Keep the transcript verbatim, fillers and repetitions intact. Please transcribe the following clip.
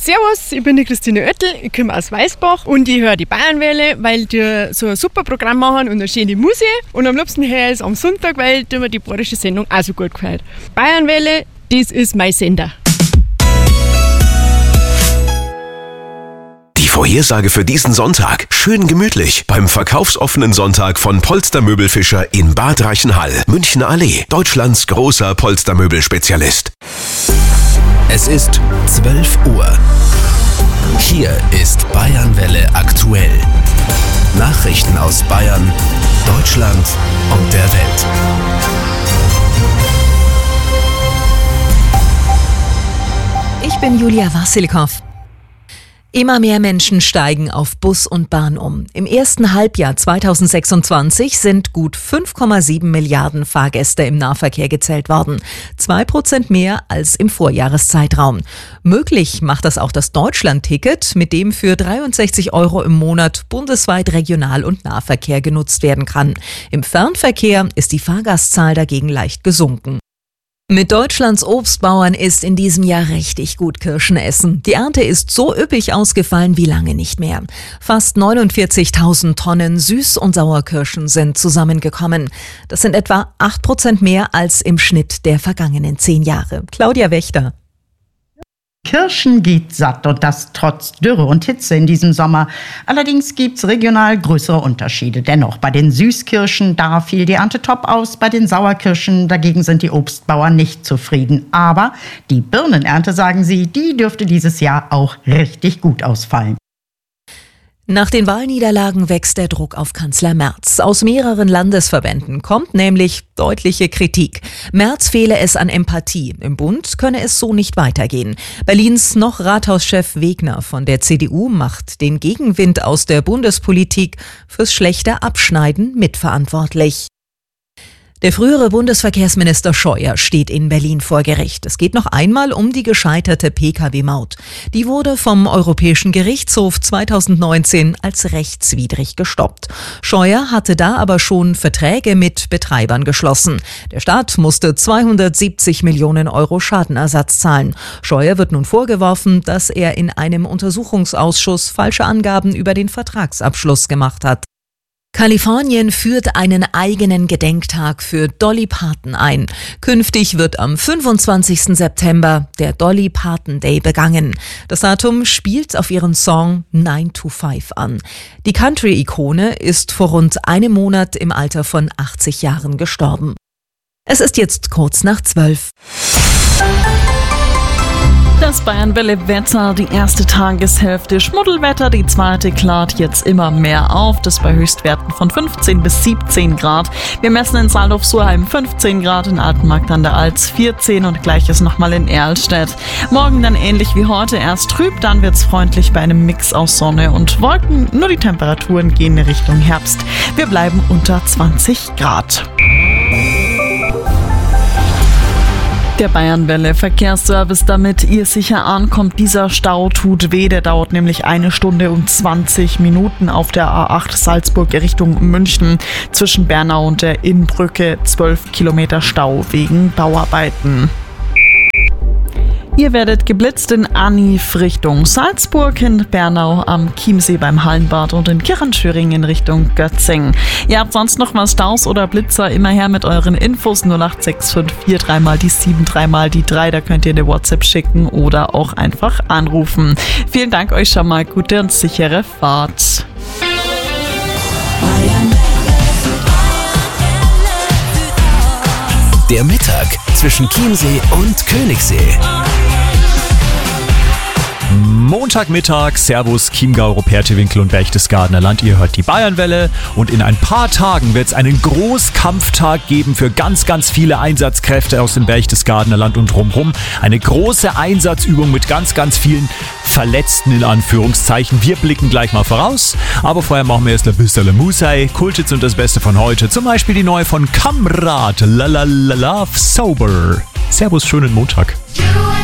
Servus, ich bin die Christine Oettel, ich komme aus Weißbach und ich höre die Bayernwelle, weil die so ein super Programm machen und eine schöne Musik. Und am liebsten höre ich es am Sonntag, weil mir die bayerische Sendung auch so gut gefällt. Bayernwelle, das ist mein Sender. Die Vorhersage für diesen Sonntag. Schön gemütlich beim verkaufsoffenen Sonntag von Polstermöbelfischer in Bad Reichenhall, Münchner Allee, Deutschlands großer Polstermöbelspezialist. Es ist zwölf Uhr. Hier ist Bayernwelle aktuell. Nachrichten aus Bayern, Deutschland und der Welt. Ich bin Julia Wassilkow. Immer mehr Menschen steigen auf Bus und Bahn um. Im ersten Halbjahr zweitausendsechsundzwanzig sind gut fünf Komma sieben Milliarden Fahrgäste im Nahverkehr gezählt worden. Zwei Prozent mehr als im Vorjahreszeitraum. Möglich macht das auch das Deutschland-Ticket, mit dem für dreiundsechzig Euro im Monat bundesweit Regional- und Nahverkehr genutzt werden kann. Im Fernverkehr ist die Fahrgastzahl dagegen leicht gesunken. Mit Deutschlands Obstbauern ist in diesem Jahr richtig gut Kirschen essen. Die Ernte ist so üppig ausgefallen wie lange nicht mehr. Fast neunundvierzigtausend Tonnen Süß- und Sauerkirschen sind zusammengekommen. Das sind etwa acht Prozent mehr als im Schnitt der vergangenen zehn Jahre. Claudia Wächter. Kirschen geht satt und das trotz Dürre und Hitze in diesem Sommer. Allerdings gibt's regional größere Unterschiede. Dennoch, bei den Süßkirschen, da fiel die Ernte top aus. Bei den Sauerkirschen dagegen sind die Obstbauern nicht zufrieden. Aber die Birnenernte, sagen sie, die dürfte dieses Jahr auch richtig gut ausfallen. Nach den Wahlniederlagen wächst der Druck auf Kanzler Merz. Aus mehreren Landesverbänden kommt nämlich deutliche Kritik. Merz fehle es an Empathie. Im Bund könne es so nicht weitergehen. Berlins noch Rathauschef Wegner von der C D U macht den Gegenwind aus der Bundespolitik fürs schlechte Abschneiden mitverantwortlich. Der frühere Bundesverkehrsminister Scheuer steht in Berlin vor Gericht. Es geht noch einmal um die gescheiterte P K W-Maut. Die wurde vom Europäischen Gerichtshof zweitausendneunzehn als rechtswidrig gestoppt. Scheuer hatte da aber schon Verträge mit Betreibern geschlossen. Der Staat musste zweihundertsiebzig Millionen Euro Schadenersatz zahlen. Scheuer wird nun vorgeworfen, dass er in einem Untersuchungsausschuss falsche Angaben über den Vertragsabschluss gemacht hat. Kalifornien führt einen eigenen Gedenktag für Dolly Parton ein. Künftig wird am fünfundzwanzigsten September der Dolly Parton Day begangen. Das Datum spielt auf ihren Song nine to five an. Die Country-Ikone ist vor rund einem Monat im Alter von achtzig Jahren gestorben. Es ist jetzt kurz nach zwölf. Das Bayernwelle-Wetter, die erste Tageshälfte Schmuddelwetter, die zweite klart jetzt immer mehr auf. Das bei Höchstwerten von fünfzehn bis siebzehn Grad. Wir messen in Saldorf-Surheim fünfzehn Grad, in Altenmarkt an der Alz vierzehn und gleiches nochmal in Erlstedt. Morgen dann ähnlich wie heute, erst trüb, dann wird's freundlich bei einem Mix aus Sonne und Wolken. Nur die Temperaturen gehen in Richtung Herbst. Wir bleiben unter zwanzig Grad. Der Bayernwelle Verkehrsservice, damit ihr sicher ankommt. Dieser Stau tut weh, der dauert nämlich eine Stunde und zwanzig Minuten auf der A acht Salzburg Richtung München. Zwischen Bernau und der Innbrücke zwölf Kilometer Stau wegen Bauarbeiten. Ihr werdet geblitzt in Anif Richtung Salzburg, in Bernau am Chiemsee beim Hallenbad und in Kirchenschöring in Richtung Götzing. Ihr habt sonst noch mal Staus oder Blitzer, immer her mit euren Infos null acht sechs fünf vier drei mal die sieben, drei mal die drei. Da könnt ihr eine WhatsApp schicken oder auch einfach anrufen. Vielen Dank euch schon mal, gute und sichere Fahrt. Der Mittag zwischen Chiemsee und Königssee. Montagmittag, Servus, Chiemgau, Rupertiwinkel und Berchtesgadener Land. Ihr hört die Bayernwelle und in ein paar Tagen wird es einen Großkampftag geben für ganz, ganz viele Einsatzkräfte aus dem Berchtesgadener Land und drumherum. Eine große Einsatzübung mit ganz, ganz vielen Verletzten in Anführungszeichen. Wir blicken gleich mal voraus, aber vorher machen wir erst ein bisschen Musik. Kultitz und das Beste von heute. Zum Beispiel die neue von Kamrat, La La La Love Sober. Servus, schönen Montag.